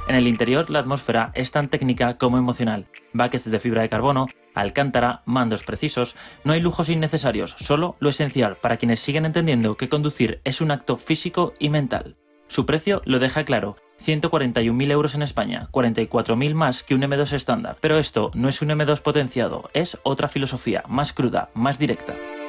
En el interior, la atmósfera es tan técnica como emocional. Buckets de fibra de carbono, alcántara, mandos precisos. No hay lujos innecesarios, solo lo esencial para quienes siguen entendiendo que conducir es un acto físico y mental. Su precio lo deja claro: 141.000 euros en España, 44.000 más que un M2 estándar. Pero esto no es un M2 potenciado, es otra filosofía, más cruda, más directa.